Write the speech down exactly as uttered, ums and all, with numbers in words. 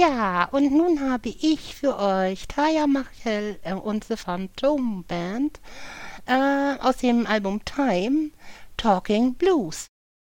Ja, und nun habe ich für euch Taya Machel äh, und The Phantom Band äh, aus dem Album Time Talking Blues.